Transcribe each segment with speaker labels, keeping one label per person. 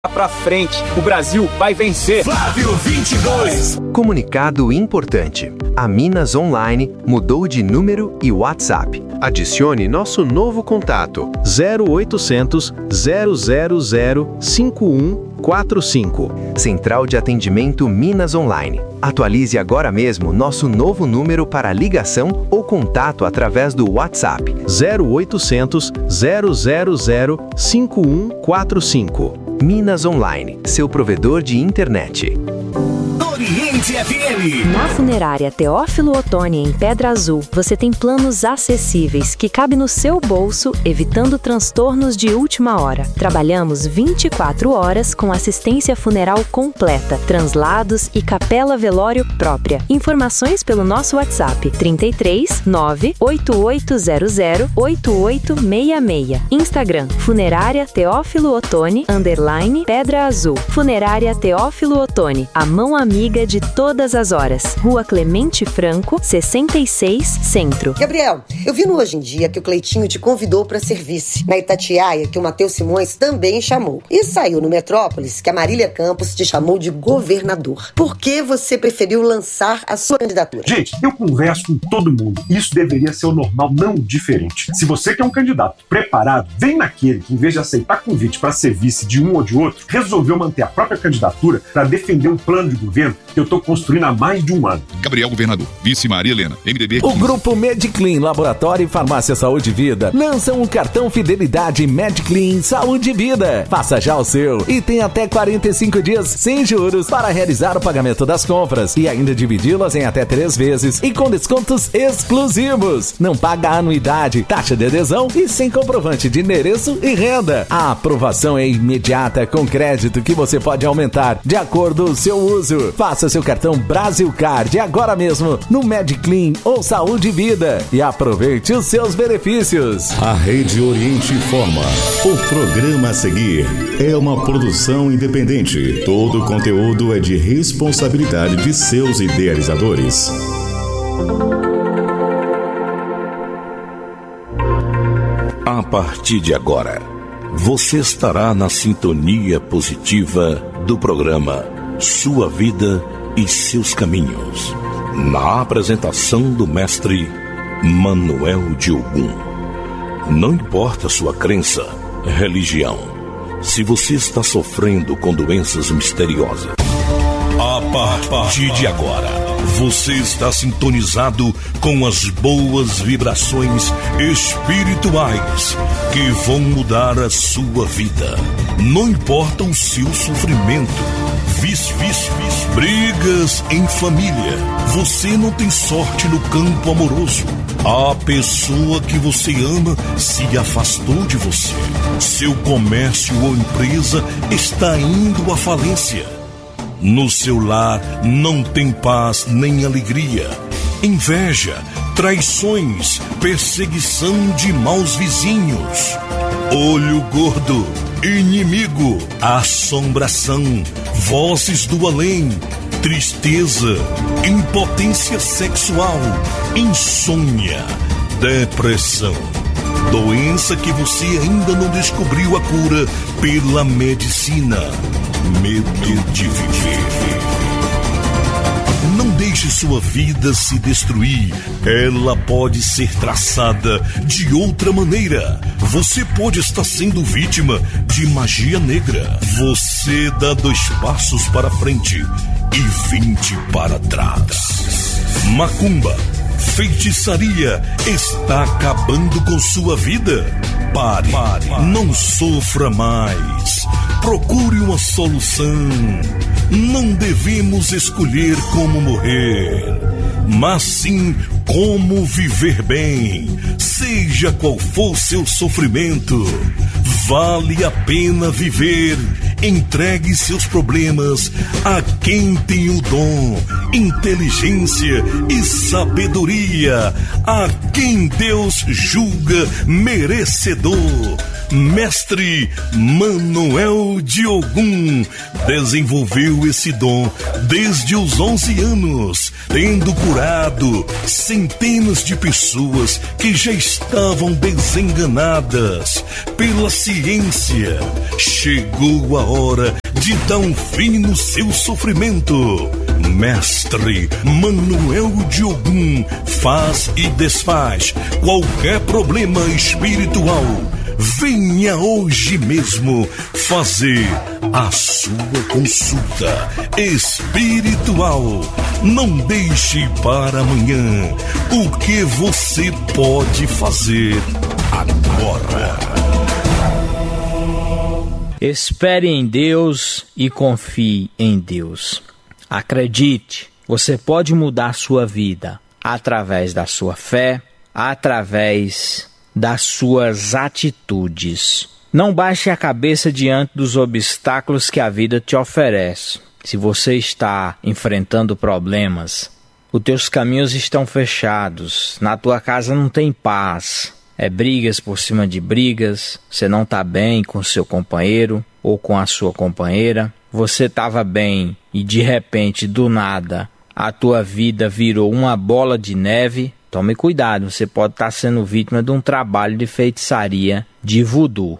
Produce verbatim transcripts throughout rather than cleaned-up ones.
Speaker 1: Pra frente, o Brasil vai vencer.
Speaker 2: Flávio vinte e dois.
Speaker 3: Comunicado importante. A Minas Online mudou de número e WhatsApp.
Speaker 4: Adicione nosso novo contato zero oitocentos, zero zero zero, cinco um quatro cinco.
Speaker 3: Central de Atendimento Minas Online. Atualize agora mesmo nosso novo número para ligação ou contato através do WhatsApp
Speaker 4: zero oitocentos, zero zero zero, cinco um quatro cinco.
Speaker 3: Minas Online, seu provedor de internet.
Speaker 2: Oriente F M.
Speaker 5: Na Funerária Teófilo Otoni, em Pedra Azul, você tem planos acessíveis que cabem no seu bolso, evitando transtornos de última hora. Trabalhamos vinte e quatro horas com assistência funeral completa, translados e capela velório própria. Informações pelo nosso WhatsApp trinta e três, nove oito oito zero zero, oito oito seis seis. Instagram, Funerária Teófilo Otoni, underline Pedra Azul. Funerária Teófilo Otoni, a mão amiga de todas as horas. Rua Clemente Franco, sessenta e seis, Centro.
Speaker 6: Gabriel, eu vi no Hoje em Dia que o Cleitinho te convidou para ser vice. Na Itatiaia, que o Matheus Simões também chamou. E saiu no Metrópolis que a Marília Campos te chamou de governador. Por que você preferiu lançar a sua candidatura?
Speaker 7: Gente, eu converso com todo mundo. Isso deveria ser o normal, não diferente. Se você quer um candidato preparado, vem naquele que, em vez de aceitar convite para ser vice de um ou de outro, resolveu manter a própria candidatura para defender um plano de governo que eu estou construindo há mais de um ano.
Speaker 8: Gabriel Governador, vice Maria Helena, M D B.
Speaker 9: O Grupo Mediclean Laboratório e Farmácia Saúde e Vida lançam um cartão Fidelidade Mediclean Saúde e Vida. Faça já o seu e tem até quarenta e cinco dias sem juros para realizar o pagamento das compras e ainda dividi-las em até três vezes e com descontos exclusivos. Não paga anuidade, taxa de adesão e sem comprovante de endereço e renda. A aprovação é imediata com crédito que você pode aumentar de acordo com o seu uso. Faça seu cartão Brasil Card agora mesmo no Mediclean ou Saúde e Vida e aproveite os seus benefícios.
Speaker 10: A Rede Oriente informa. O programa a seguir é uma produção independente. Todo o conteúdo é de responsabilidade de seus idealizadores.
Speaker 11: A partir de agora, você estará na sintonia positiva do programa Sua Vida e Seus Caminhos, na apresentação do mestre Manuel de Ogum. Não importa sua crença, religião, se você está sofrendo com doenças misteriosas. A partir de agora, você está sintonizado com as boas vibrações espirituais que vão mudar a sua vida. Não importa o seu sofrimento, vício, vício, vício, brigas em família. Você não tem sorte no campo amoroso. A pessoa que você ama se afastou de você. Seu comércio ou empresa está indo à falência. No seu lar não tem paz nem alegria. Inveja, traições, perseguição de maus vizinhos. Olho gordo, inimigo, assombração, vozes do além, tristeza, impotência sexual, insônia, depressão. Doença que você ainda não descobriu a cura pela medicina. Medo de viver. Não deixe sua vida se destruir. Ela pode ser traçada de outra maneira. Você pode estar sendo vítima de magia negra. Você dá dois passos para frente e vinte para trás. Macumba, feitiçaria está acabando com sua vida. Pare, Pare. Não sofra mais. Procure uma solução. Não devemos escolher como morrer, mas sim como viver bem. Seja qual for seu sofrimento, vale a pena viver. Entregue seus problemas a quem tem o dom inteligência e sabedoria, a quem Deus julga merecedor. Mestre Manuel de Ogum desenvolveu esse dom desde os onze anos, tendo curado centenas de pessoas que já estavam desenganadas pela ciência. Chegou a hora de dar um fim no seu sofrimento. Mestre Manuel de Ogum faz e desfaz qualquer problema espiritual. Venha hoje mesmo fazer a sua consulta espiritual. Não deixe para amanhã o que você pode fazer agora.
Speaker 12: Espere em Deus e confie em Deus. Acredite, você pode mudar sua vida através da sua fé, através das suas atitudes. Não baixe a cabeça diante dos obstáculos que a vida te oferece. Se você está enfrentando problemas, os teus caminhos estão fechados, na tua casa não tem paz, é brigas por cima de brigas, você não está bem com seu companheiro ou com a sua companheira, você estava bem e de repente, do nada, a tua vida virou uma bola de neve. Tome cuidado, você pode estar sendo vítima de um trabalho de feitiçaria, de voodoo.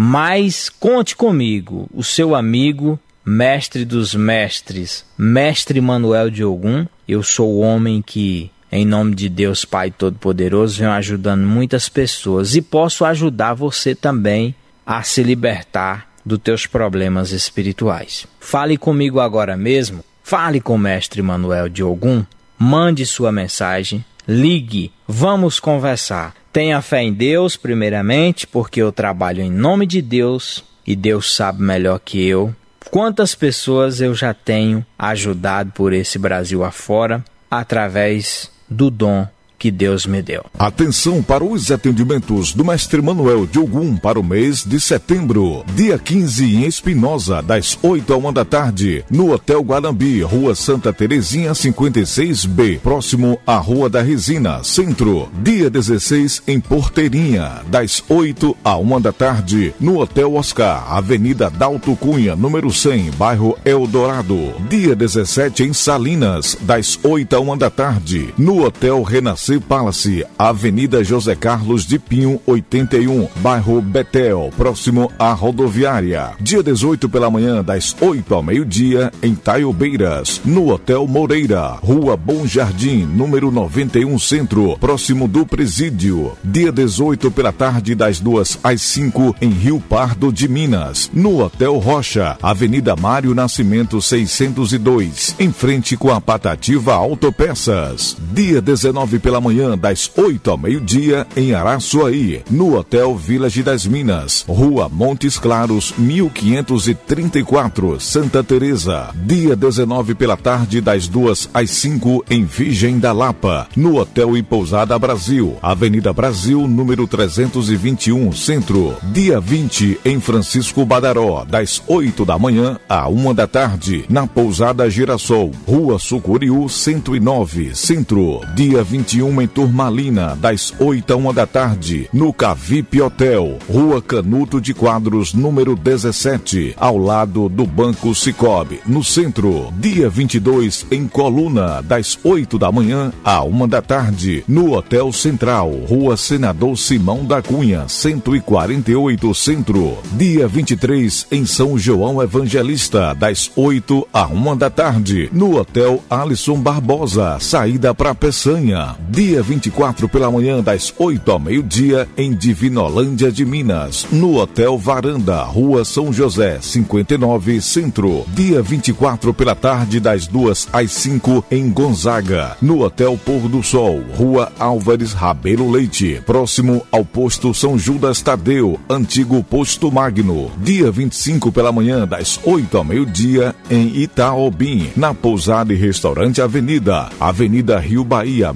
Speaker 12: Mas conte comigo, o seu amigo, mestre dos mestres, Mestre Manuel de Ogum. Eu sou o homem que, em nome de Deus Pai Todo-Poderoso, venho ajudando muitas pessoas e posso ajudar você também a se libertar dos teus problemas espirituais. Fale comigo agora mesmo, fale com o Mestre Manuel de Ogum, mande sua mensagem, ligue, vamos conversar. Tenha fé em Deus, primeiramente, porque eu trabalho em nome de Deus e Deus sabe melhor que eu quantas pessoas eu já tenho ajudado por esse Brasil afora através do dom que Deus me deu.
Speaker 8: Atenção para os atendimentos do Mestre Manuel de Ogum para o mês de setembro. Dia quinze em Espinosa, das oito à uma da tarde, no Hotel Guanambi, Rua Santa Terezinha cinquenta e seis B, próximo à Rua da Resina, Centro. Dia dezesseis em Porteirinha, das oito à uma da tarde, no Hotel Oscar, Avenida Dalto Cunha, número cem, bairro Eldorado. Dia dezessete em Salinas, das oito à uma da tarde, no Hotel Renascer Palace, Avenida José Carlos de Pinho, oitenta e um, bairro Betel, próximo à rodoviária. Dia dezoito pela manhã, das oito ao meio-dia, em Taiobeiras, no Hotel Moreira, Rua Bom Jardim, número noventa e um, Centro, próximo do Presídio. Dia dezoito pela tarde, das duas às cinco, em Rio Pardo de Minas, no Hotel Rocha, Avenida Mário Nascimento seiscentos e dois, em frente com a Patativa Autopeças. Dia dezenove pela manhã, das oito ao meio-dia, em Araçuaí, no Hotel Village das Minas, Rua Montes Claros, mil quinhentos e trinta e quatro, Santa Teresa. Dia dezenove pela tarde, das duas às cinco, em Virgem da Lapa, no Hotel e Pousada Brasil, Avenida Brasil, número trezentos e vinte e um, Centro. Dia vinte, em Francisco Badaró, das oito da manhã à uma da tarde, na Pousada Girassol, Rua Sucuriú, cento e nove, Centro. Dia vinte e um, em Turmalina, das oito à uma da tarde, no Cavip Hotel, Rua Canuto de Quadros, número dezessete, ao lado do Banco Cicobi, no Centro. Dia vinte e dois, em Coluna, das oito da manhã à uma da tarde, no Hotel Central, Rua Senador Simão da Cunha, cento e quarenta e oito, Centro. Dia vinte e três, em São João Evangelista, das oito à uma da tarde, no Hotel Alisson Barbosa, saída para Peçanha. Dia vinte e quatro pela manhã, das oito ao meio-dia, em Divinolândia de Minas, no Hotel Varanda, Rua São José, cinquenta e nove, Centro. Dia vinte e quatro pela tarde, das duas às cinco, em Gonzaga, no Hotel Pôr do Sol, Rua Álvares Rabelo Leite, próximo ao Posto São Judas Tadeu, antigo Posto Magno. Dia vinte e cinco pela manhã, das oito ao meio-dia, em Itaobim, na Pousada e Restaurante Avenida, Avenida Rio Bahia, mil e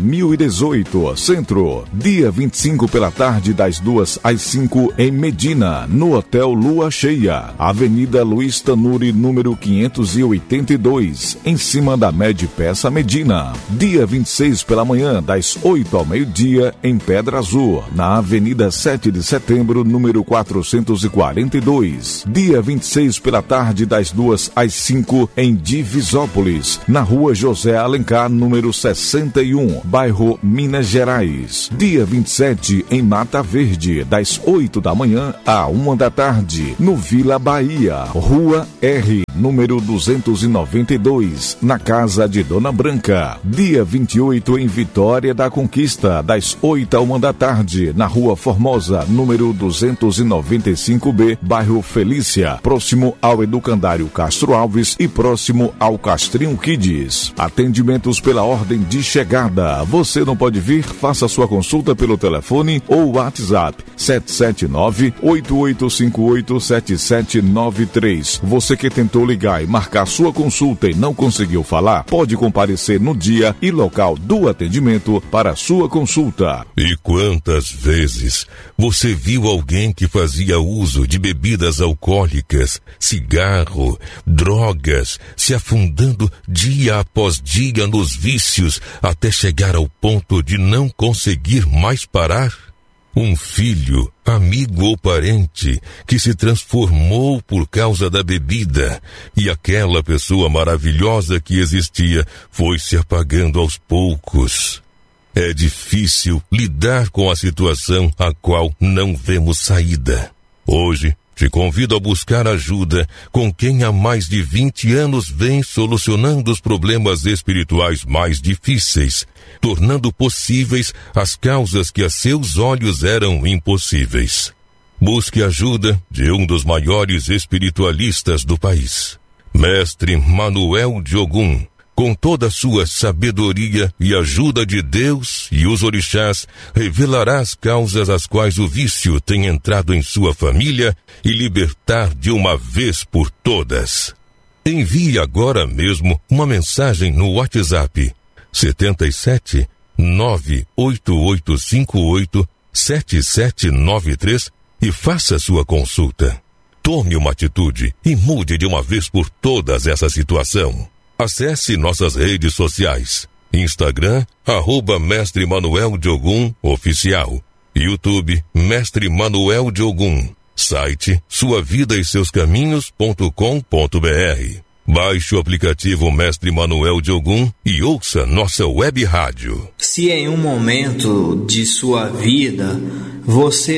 Speaker 8: dezoito, Centro. Dia vinte e cinco pela tarde, das duas às cinco, em Medina, no Hotel Lua Cheia, Avenida Luiz Tanuri, número quinhentos e oitenta e dois, em cima da Med Peça Medina. Dia vinte e seis pela manhã, das oito ao meio-dia, em Pedra Azul, na Avenida sete de Setembro, número quatrocentos e quarenta e dois. Dia vinte e seis pela tarde, das duas às cinco, em Divisópolis, na Rua José Alencar, número sessenta e um, bairro Minas Gerais. Dia vinte e sete, em Mata Verde, das oito da manhã à uma da tarde, no Vila Bahia, Rua R, número duzentos e noventa e dois, na Casa de Dona Branca. Dia vinte e oito, em Vitória da Conquista, das oito à uma da tarde, na Rua Formosa, número duzentos e noventa e cinco B, bairro Felícia, próximo ao Educandário Castro Alves e próximo ao Castrinho Kids. Atendimentos pela ordem de chegada. Você não pode vir? Faça sua consulta pelo telefone ou WhatsApp sete sete nove, oito oito cinco oito, sete sete nove três. Você que tentou ligar e marcar sua consulta e não conseguiu falar, pode comparecer no dia e local do atendimento para sua consulta.
Speaker 13: E quantas vezes você viu alguém que fazia uso de bebidas alcoólicas, cigarro, drogas, se afundando dia após dia nos vícios até chegar ao ponto de não conseguir mais parar? Um filho, amigo ou parente que se transformou por causa da bebida, e aquela pessoa maravilhosa que existia foi se apagando aos poucos. É difícil lidar com a situação a qual não vemos saída. Hoje, te convido a buscar ajuda com quem há mais de vinte anos vem solucionando os problemas espirituais mais difíceis, tornando possíveis as causas que a seus olhos eram impossíveis. Busque ajuda de um dos maiores espiritualistas do país, Mestre Manuel de Ogum. Com toda a sua sabedoria e ajuda de Deus e os orixás, revelará as causas às quais o vício tem entrado em sua família e libertar de uma vez por todas. Envie agora mesmo uma mensagem no WhatsApp sete sete, nove oito oito cinco oito, sete sete nove três e faça sua consulta. Tome uma atitude e mude de uma vez por todas essa situação. Acesse nossas redes sociais. Instagram, arroba Mestre Manuel de Ogum Oficial. YouTube, Mestre Manuel de Ogum. Site, sua vida e seus caminhos ponto com ponto br. Baixe o aplicativo Mestre Manuel de Ogum e ouça nossa web rádio.
Speaker 12: Se em um momento de sua vida você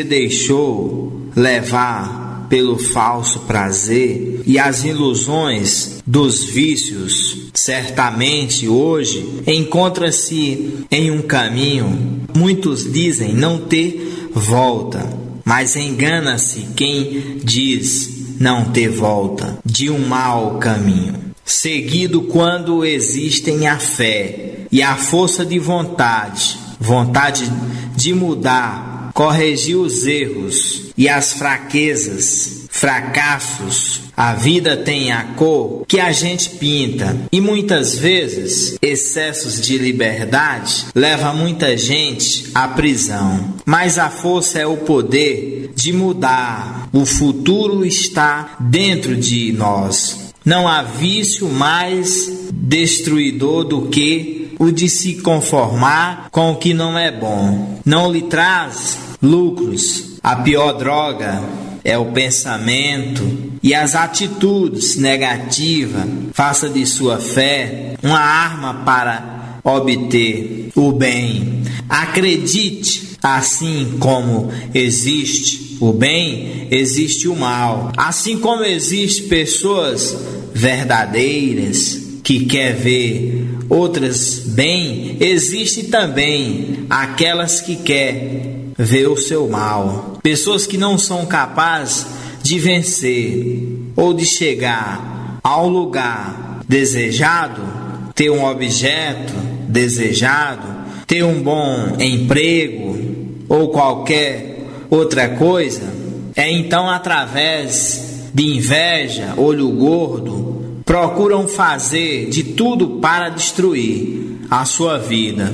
Speaker 12: deixou levar pelo falso prazer e as ilusões dos vícios, certamente hoje encontra-se em um caminho, muitos dizem não ter volta, mas engana-se quem diz não ter volta de um mau caminho, seguido quando existem a fé e a força de vontade, vontade de mudar, corrigir os erros e as fraquezas, fracassos. A vida tem a cor que a gente pinta e muitas vezes excessos de liberdade levam muita gente à prisão. Mas a força é o poder de mudar. O futuro está dentro de nós. Não há vício mais destruidor do que o de se conformar com o que não é bom. Não lhe traz lucros. A pior droga é o pensamento e as atitudes negativas. Faça de sua fé uma arma para obter o bem. Acredite, assim como existe o bem, existe o mal. Assim como existem pessoas verdadeiras que quer ver outras bem, existe também aquelas que quer ver o seu mal. Pessoas que não são capazes de vencer ou de chegar ao lugar desejado, ter um objeto desejado, ter um bom emprego ou qualquer outra coisa, é então através de inveja, olho gordo, procuram fazer de tudo para destruir a sua vida.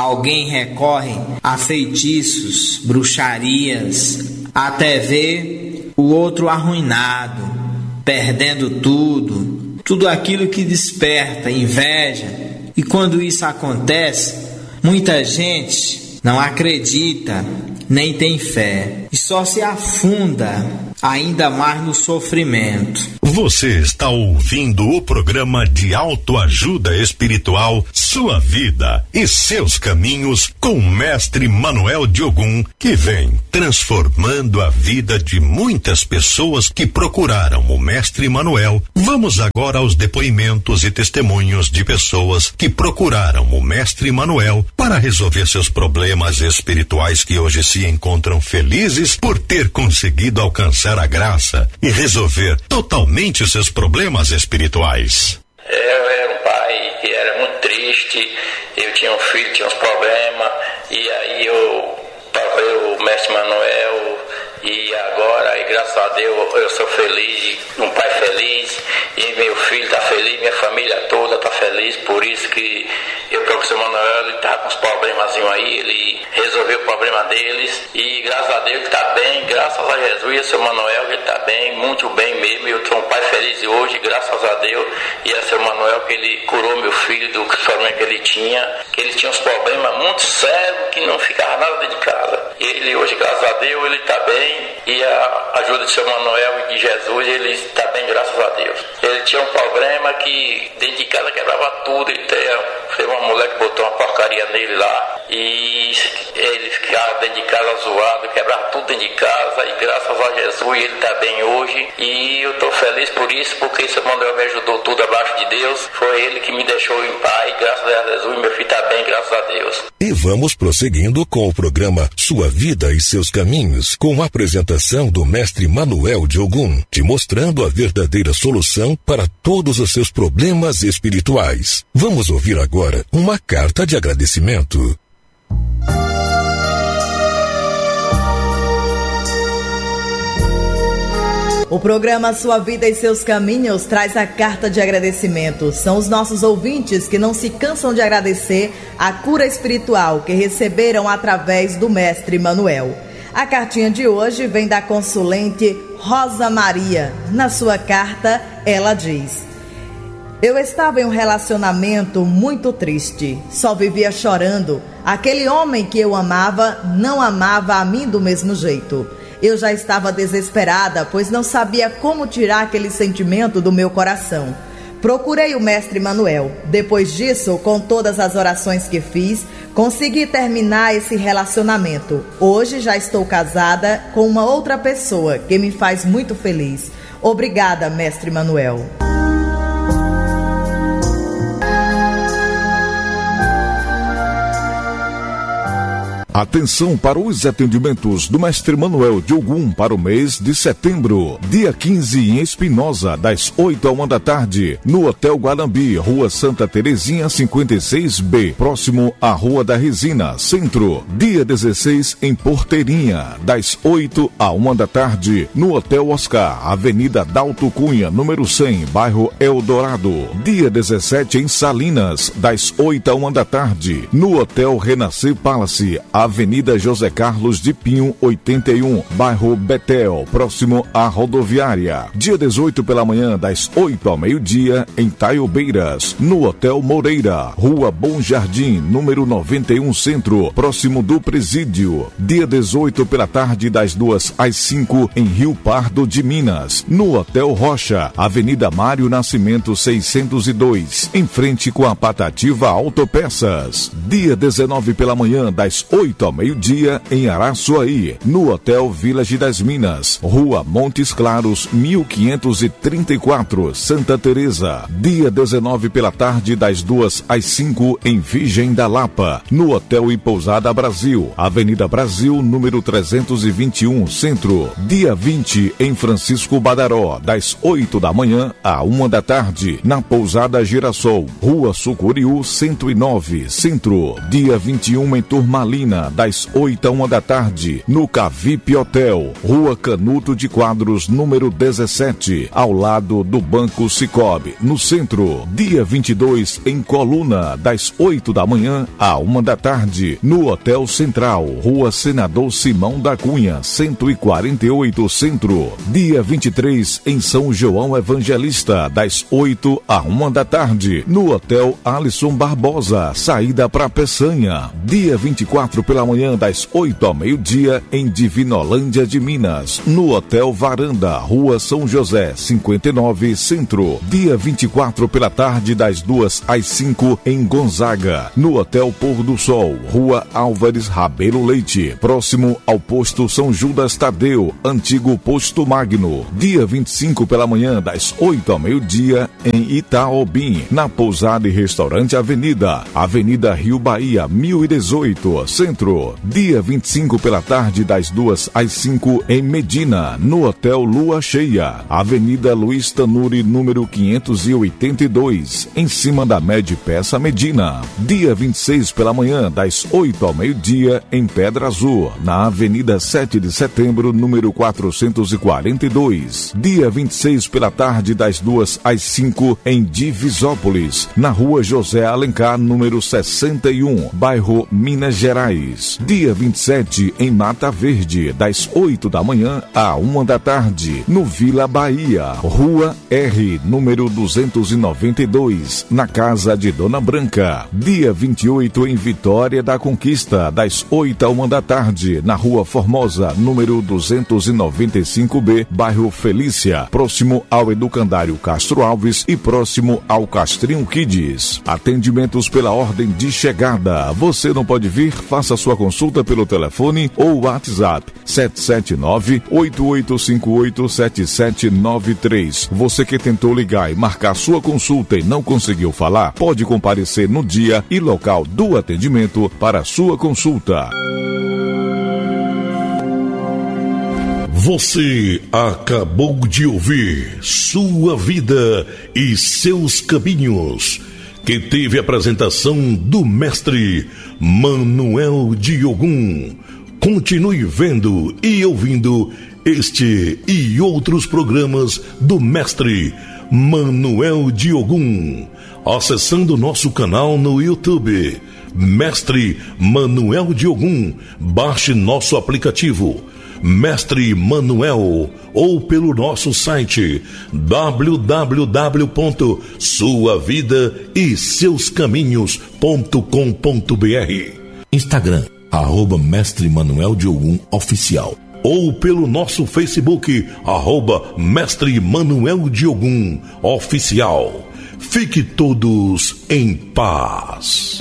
Speaker 12: alguém recorre a feitiços, bruxarias, até ver o outro arruinado, perdendo tudo, tudo aquilo que desperta inveja. E quando isso acontece, muita gente não acredita, nem tem fé, e só se afunda ainda mais no sofrimento.
Speaker 10: Você está ouvindo o programa de autoajuda espiritual Sua Vida e Seus Caminhos com o mestre Manuel Diogun, que vem transformando a vida de muitas pessoas que procuraram o mestre Manuel. Vamos agora aos depoimentos e testemunhos de pessoas que procuraram o mestre Manuel para resolver seus problemas espirituais, que hoje se encontram felizes por ter conseguido alcançar a graça e resolver totalmente seus problemas espirituais.
Speaker 14: Eu era um pai que era muito triste, eu tinha um filho, tinha uns problemas, e aí eu provei o mestre Manuel, e agora, e graças a Deus, eu sou feliz, um pai feliz, e meu filho está feliz, minha família toda está feliz, por isso que eu, o professor Manuel, ele está com uns problemazinhos aí, ele resolveu o problema deles, e graças a Deus ele está bem, graças a Jesus, e o seu Manuel, ele está bem, muito bem mesmo, eu sou um pai feliz hoje, graças a Deus, e é o seu Manuel que ele curou meu filho do problema que ele tinha, que ele tinha uns problemas muito sérios, que não ficava nada dentro de casa. Ele hoje, graças a Deus, ele está bem, e a ajuda de seu Manuel e de Jesus, ele está bem, graças a Deus. Ele tinha um problema que dentro de casa quebrava tudo, ele teve uma mulher que botou uma porcaria nele lá, e ele ficava dentro de casa zoado, quebrava tudo dentro de casa, e graças a Jesus ele está bem hoje, e eu estou feliz por isso, porque seu Manuel me ajudou tudo abaixo de Deus, foi ele que me deixou em paz, graças a Jesus, meu filho está bem, graças a Deus.
Speaker 13: E vamos prosseguindo com o programa Sua Vida e Seus Caminhos, com a apresentação do mestre Manuel Diogun, te mostrando a verdadeira solução para todos os seus problemas espirituais. Vamos ouvir agora uma carta de agradecimento.
Speaker 15: O programa Sua Vida e Seus Caminhos traz a carta de agradecimento. São os nossos ouvintes que não se cansam de agradecer a cura espiritual que receberam através do mestre Manuel. A cartinha de hoje vem da consulente Rosa Maria. Na sua carta, ela diz: eu estava em um relacionamento muito triste, só vivia chorando. Aquele homem que eu amava não amava a mim do mesmo jeito. Eu já estava desesperada, pois não sabia como tirar aquele sentimento do meu coração. Procurei o mestre Manuel. Depois disso, com todas as orações que fiz, consegui terminar esse relacionamento. Hoje já estou casada com uma outra pessoa que me faz muito feliz. Obrigada, mestre Manuel.
Speaker 8: Atenção para os atendimentos do mestre Manuel Diogun para o mês de setembro. Dia quinze em Espinosa, das oito à uma da tarde, no Hotel Guanambi, Rua Santa Terezinha, cinquenta e seis B, próximo à Rua da Resina, Centro. Dia dezesseis em Porteirinha, das oito à uma da tarde, no Hotel Oscar, Avenida Dalto Cunha, número cem, bairro Eldorado. Dia dezessete em Salinas, das oito à uma da tarde, no Hotel Renascer Palace, Avenida José Carlos de Pinho, oitenta e um, bairro Betel, próximo à rodoviária. Dia dezoito pela manhã, das oito ao meio-dia, em Taiobeiras, no Hotel Moreira, Rua Bom Jardim, número noventa e um, Centro, próximo do Presídio. Dia dezoito pela tarde, das duas às cinco, em Rio Pardo de Minas, no Hotel Rocha, Avenida Mário Nascimento seiscentos e dois, em frente com a Patativa Autopeças. Dia dezenove pela manhã, das oito ao meio-dia, em Araçuaí, no Hotel Village das Minas, Rua Montes Claros, mil quinhentos e trinta e quatro, Santa Teresa. Dia dezenove pela tarde, das duas às cinco, em Virgem da Lapa, no Hotel e Pousada Brasil, Avenida Brasil, número trezentos e vinte e um, Centro. Dia vinte, em Francisco Badaró, das oito da manhã à uma da tarde, na Pousada Girassol, Rua Sucuriú, cento e nove, Centro. Dia vinte e um, em Turmalina, manhã, das oito à uma da tarde, no Cavip Hotel, Rua Canuto de Quadros, número dezessete, ao lado do Banco Cicobi, no centro. Dia vinte e dois, em Coluna, das oito da manhã à uma da tarde, no Hotel Central, Rua Senador Simão da Cunha, cento e quarenta e oito, Centro. Dia vinte e três, em São João Evangelista, das oito à uma da tarde, no Hotel Alisson Barbosa, saída para Peçanha. Dia vinte e quatro, pela manhã, das oito ao meio-dia, em Divinolândia de Minas, no Hotel Varanda, Rua São José, cinquenta e nove, Centro. Dia vinte e quatro, pela tarde, das duas às cinco, em Gonzaga, no Hotel Pôr do Sol, Rua Álvares Rabelo Leite, próximo ao Posto São Judas Tadeu, antigo Posto Magno. Dia vinte e cinco, pela manhã, das oito ao meio-dia, em Itaobim, na Pousada e Restaurante Avenida, Avenida Rio Bahia, mil e dezoito, Centro. Dia vinte e cinco, pela tarde, das duas às cinco, em Medina, no Hotel Lua Cheia, Avenida Luiz Tanuri, número quinhentos e oitenta e dois, em cima da Med Peça Medina. Dia vinte e seis, pela manhã, das oito ao meio-dia, em Pedra Azul, na Avenida sete de Setembro, número quatrocentos e quarenta e dois. Dia vinte e seis, pela tarde, das duas às cinco, em Divisópolis, na Rua José Alencar, número sessenta e um, bairro Minas Gerais. Dia vinte e sete, em Mata Verde, das oito da manhã à uma da tarde, no Vila Bahia, Rua R, número duzentos e noventa e dois, na Casa de Dona Branca. Dia vinte e oito, em Vitória da Conquista, das oito à uma da tarde, na Rua Formosa, número duzentos e noventa e cinco B, bairro Felícia, próximo ao Educandário Castro Alves e próximo ao Castrinho Kids. Atendimentos pela ordem de chegada. Você não pode vir? Faça sua consulta pelo telefone ou WhatsApp sete sete nove, oito oito cinco oito, sete sete nove três. Você que tentou ligar e marcar sua consulta e não conseguiu falar, pode comparecer no dia e local do atendimento para sua consulta.
Speaker 11: Você acabou de ouvir Sua Vida e Seus Caminhos, que teve a apresentação do mestre Manuel de Ogum. Continue vendo e ouvindo este e outros programas do mestre Manuel de Ogum, acessando nosso canal no YouTube, Mestre Manuel de Ogum. Baixe nosso aplicativo Mestre Manuel, ou pelo nosso site w w w ponto sua vida e seus caminhos ponto com ponto b r. Instagram, arroba Mestre Manuel de Ogum Oficial, ou pelo nosso Facebook, arroba Mestre Manuel de Ogum Oficial. Fique todos em paz.